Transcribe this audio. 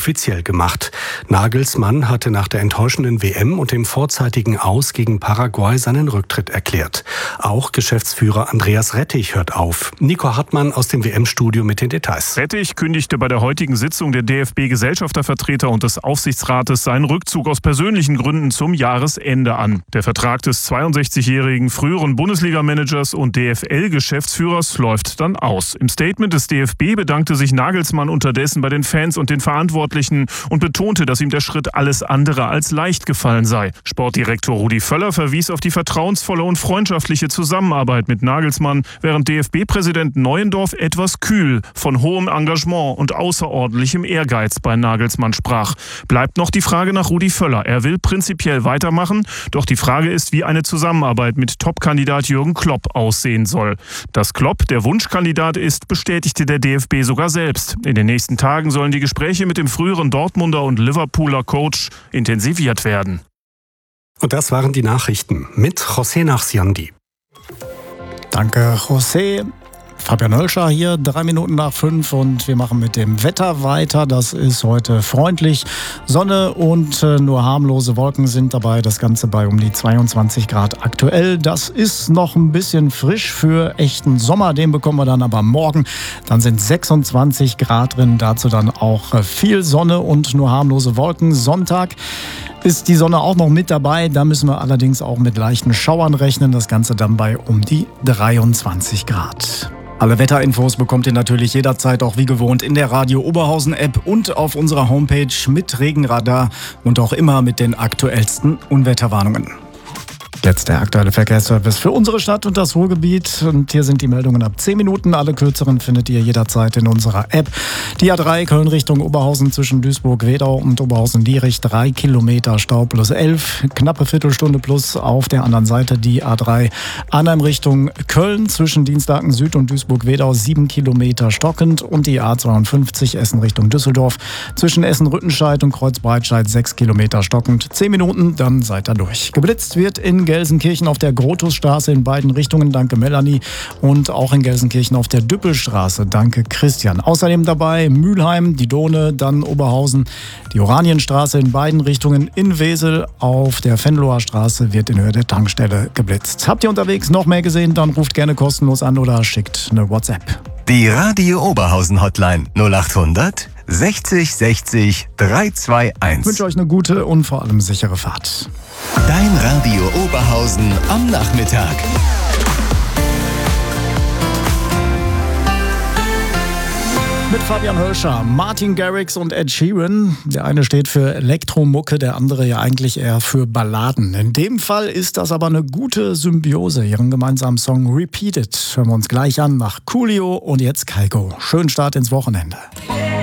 offiziell gemacht. Nagelsmann hatte nach der enttäuschenden WM und dem vorzeitigen Aus gegen Paraguay seinen Rücktritt erklärt. Auch Geschäftsführer Andreas Rettich hört auf. Nico Hartmann aus dem WM-Studio mit den Details. Rettich kündigte bei der heutigen Sitzung der DFB-Gesellschaftervertreter und des Aufsichtsrates seinen Rückzug aus persönlichen Gründen zum Jahresende an. Der Vertrag des 62-jährigen früheren Bundesliga-Managers und DFL-Geschäftsführers läuft dann aus. Im Statement des DFB bedankte sich Nagelsmann unterdessen bei den Fans und den Verantwortlichen und betonte, dass ihm der Schritt alles andere als leicht gefallen sei. Sportdirektor Rudi Völler verwies auf die vertrauensvolle und freundschaftliche Zusammenarbeit mit Nagelsmann, während DFB-Präsident Neuendorf etwas kühl von hohem Engagement und außerordentlichem Ehrgeiz bei Nagelsmann sprach. Bleibt noch die Frage nach Rudi Völler. Er will prinzipiell weitermachen, doch die Frage ist, wie eine Zusammenarbeit mit Top-Kandidat Jürgen Klopp aussehen soll. Dass Klopp der Wunschkandidat ist, bestätigte der DFB sogar selbst. In den nächsten Tagen sollen die Gespräche mit dem früheren Dortmunder und Liverpooler Coach intensiviert werden. Und das waren die Nachrichten mit José Nachsiandi. Danke, José. Fabian Hölscher hier, 3 Minuten nach 5 und wir machen mit dem Wetter weiter. Das ist heute freundlich. Sonne und nur harmlose Wolken sind dabei. Das Ganze bei um die 22 Grad aktuell. Das ist noch ein bisschen frisch für echten Sommer. Den bekommen wir dann aber morgen. Dann sind 26 Grad drin. Dazu dann auch viel Sonne und nur harmlose Wolken. Sonntag ist die Sonne auch noch mit dabei. Da müssen wir allerdings auch mit leichten Schauern rechnen. Das Ganze dann bei um die 23 Grad. Alle Wetterinfos bekommt ihr natürlich jederzeit auch wie gewohnt in der Radio Oberhausen App und auf unserer Homepage mit Regenradar und auch immer mit den aktuellsten Unwetterwarnungen. Jetzt der aktuelle Verkehrsservice für unsere Stadt und das Ruhrgebiet. Und hier sind die Meldungen ab 10 Minuten. Alle kürzeren findet ihr jederzeit in unserer App. Die A3 Köln Richtung Oberhausen zwischen Duisburg-Wedau und Oberhausen-Lierich 3 Kilometer Stau plus 11. Knappe Viertelstunde plus auf der anderen Seite die A3 Arnhem Richtung Köln zwischen Dienstlaken Süd und Duisburg-Wedau 7 Kilometer stockend. Und die A52 Essen Richtung Düsseldorf zwischen Essen-Rüttenscheid und Kreuzbreitscheid 6 Kilometer stockend. 10 Minuten, dann seid ihr durch. Geblitzt wird in Gelsenkirchen auf der Grotusstraße in beiden Richtungen, danke Melanie, und auch in Gelsenkirchen auf der Düppelstraße, danke Christian. Außerdem dabei Mülheim, die Dohne, dann Oberhausen, die Oranienstraße in beiden Richtungen, in Wesel auf der Venloer Straße wird in Höhe der Tankstelle geblitzt. Habt ihr unterwegs noch mehr gesehen, dann ruft gerne kostenlos an oder schickt eine WhatsApp. Die Radio Oberhausen Hotline 0800 60 60 321. Ich wünsche euch eine gute und vor allem sichere Fahrt. Dein Radio Oberhausen am Nachmittag. Mit Fabian Hölscher, Martin Garrix und Ed Sheeran. Der eine steht für Elektromucke, der andere ja eigentlich eher für Balladen. In dem Fall ist das aber eine gute Symbiose. Ihren gemeinsamen Song Repeat It hören wir uns gleich an nach Coolio und jetzt Kygo. Schönen Start ins Wochenende.